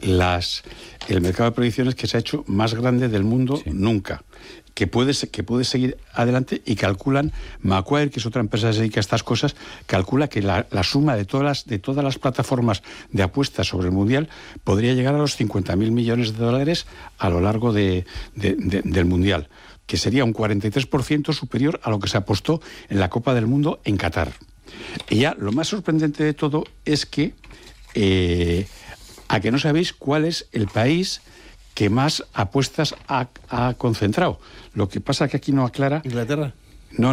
el mercado de predicciones que se ha hecho más grande del mundo nunca. Que puede seguir adelante, y calculan, Macquarie, que es otra empresa que se dedica a estas cosas, calcula que la suma de todas las plataformas de apuestas sobre el Mundial podría llegar a los 50.000 millones de dólares a lo largo del Mundial, que sería un 43% superior a lo que se apostó en la Copa del Mundo en Qatar. Y ya lo más sorprendente de todo es que, a que no sabéis cuál es el país que más apuestas ha concentrado. Lo que pasa que aquí no aclara... ¿Inglaterra? No,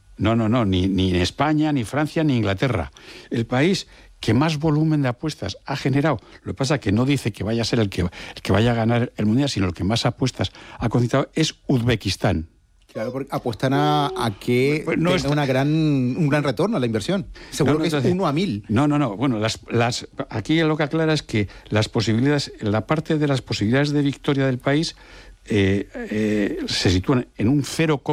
ni España, ni Francia, ni Inglaterra. El país que más volumen de apuestas ha generado, lo que pasa que no dice que vaya a ser el que vaya a ganar el Mundial, sino el que más apuestas ha concentrado, es Uzbekistán. Claro, porque apuestan a que tenga un gran retorno a la inversión. Seguro que es 1 a 1000. No. Bueno, aquí lo que aclara es que las posibilidades, la parte de las posibilidades de victoria del país se sitúan en un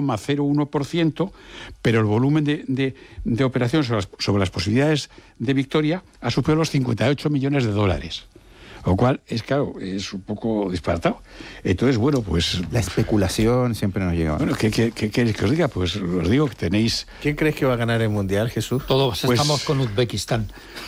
0,01%, pero el volumen de operaciones sobre las posibilidades de victoria ha superado los 58 millones de dólares. Lo cual es, claro, es un poco disparatado. Entonces, bueno, pues... La especulación siempre nos llega. Bueno, ¿qué queréis que os diga? Pues os digo que tenéis... ¿Quién crees que va a ganar el Mundial, Jesús? Todos estamos con Uzbekistán.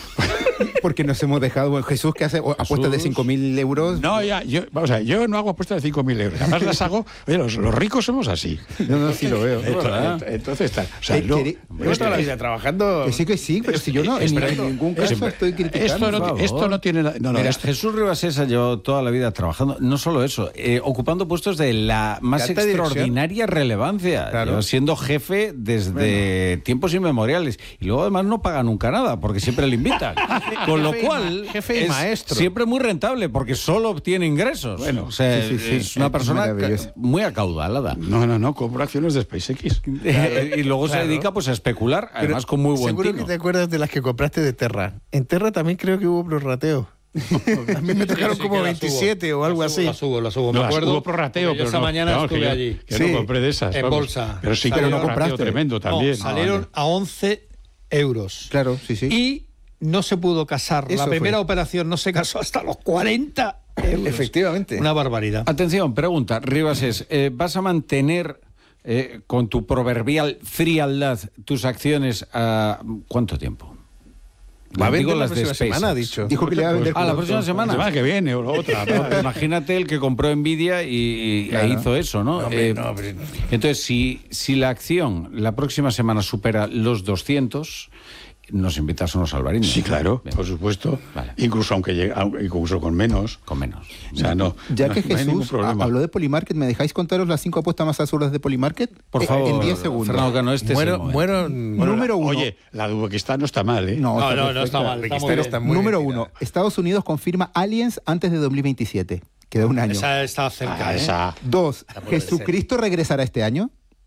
Porque nos hemos dejado... Bueno, Jesús, que hace apuestas de 5.000 euros... No, yo no hago apuestas de 5.000 euros. Además las hago... Oye, los ricos somos así. No, sí lo veo. Entonces, tal. O sea, yo toda la vida trabajando... Que sí, pero si yo no, en ningún caso estoy criticando. Esto no tiene... Mira, Jesús Ribasés ha llevado toda la vida trabajando, no solo eso, ocupando puestos de la más extraordinaria relevancia, claro, siendo jefe desde tiempos inmemoriales. Y luego además no paga nunca nada, porque siempre le invitan. Con lo cual, jefe y maestro. Siempre muy rentable, porque solo obtiene ingresos. Bueno, o sea, es una persona muy acaudalada. No, compra acciones de SpaceX. Y luego se dedica pues a especular, además con muy buen seguro tino. Que te acuerdas de las que compraste de Terra. En Terra también creo que hubo prorrateo. A mí me tocaron como 27 o algo así. Las hubo, me acuerdo. Hubo prorrateo, pero esa mañana estuve allí. Que no compré de esas. En bolsa. Pero sí que no compraste. Tremendo también. Salieron a 11 euros. Claro, sí. Y no se pudo casar. Eso la primera fue. operación no se casó hasta los 40 euros. Efectivamente. Una barbaridad. Atención, pregunta, Ribasés, ¿vas a mantener con tu proverbial frialdad tus acciones a cuánto tiempo? Va a vender la las próxima semana, ha dicho. Dijo que le iba a vender. La próxima semana. La semana que viene o la otra. No, imagínate el que compró Nvidia y hizo eso, ¿no? Entonces, si la acción la próxima semana supera los 200... nos invitas a unos albariños. Sí, claro, por supuesto. Vale. Incluso incluso con menos. Con menos. O sea, Ya que no hay ningún Jesús problema. habló de Polymarket, ¿me dejáis contaros las 5 apuestas más absurdas de Polymarket? Por favor, en 10 segundos. Fernando Cano, Muero Número 1. Oye, la de Uzbekistán no está mal, ¿eh? No está mal. Está muy Número bien 1. Estados Unidos confirma aliens antes de 2027. Queda un año. Esa está cerca. 2. ¿Jesucristo regresará este año?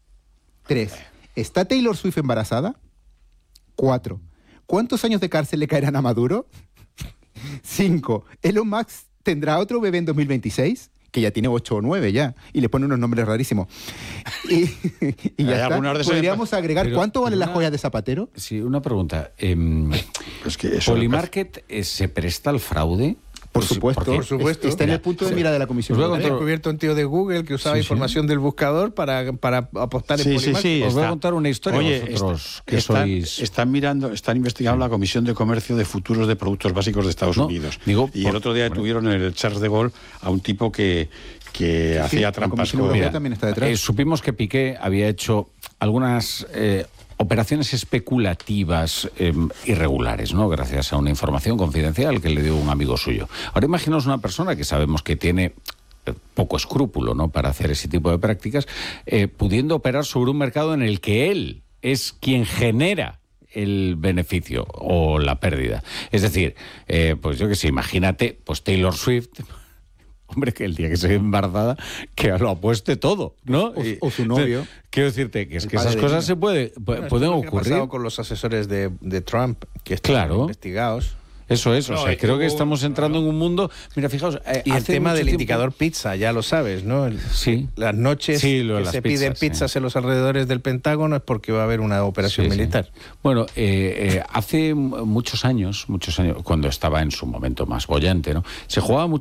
3. ¿Está Taylor Swift embarazada? 4. ¿Cuántos años de cárcel le caerán a Maduro? 5. ¿Elon Musk tendrá otro bebé en 2026? Que ya tiene 8 o 9 ya. Y le pone unos nombres rarísimos. Y ya está. ¿Podríamos agregar cuánto valen las joyas de Zapatero? Sí, una pregunta. Es que eso ¿Polymarket se presta al fraude? Por supuesto. Está en el punto de mira de la Comisión. Os he descubierto un tío de Google que usaba información del buscador para apostar en Polymarket. Sí, os voy a contar una historia. Oye, vosotros están investigando la Comisión de Comercio de Futuros de Productos Básicos de Estados Unidos. El otro día tuvieron en el Charles de Gaulle a un tipo que hacía trampas con... también está detrás. Supimos que Piqué había hecho algunas... operaciones especulativas irregulares, ¿no? Gracias a una información confidencial que le dio un amigo suyo. Ahora imaginaos una persona que sabemos que tiene poco escrúpulo, ¿no?, para hacer ese tipo de prácticas, pudiendo operar sobre un mercado en el que él es quien genera el beneficio o la pérdida. Es decir, pues yo que sé, imagínate, pues Taylor Swift... Hombre, que el día que se ve embarazada, que lo apueste todo, ¿no? O su novio. Quiero decirte que es que esas cosas se pueden ocurrir. ¿Qué ha pasado con los asesores de Trump que están investigados? Eso es, creo que estamos entrando en un mundo... Mira, fijaos... y el tema del indicador pizza, ya lo sabes, ¿no? Las noches que se piden pizzas en los alrededores del Pentágono es porque va a haber una operación militar. Bueno, hace muchos años, cuando estaba en su momento más boyante, ¿no?, se jugaba mucho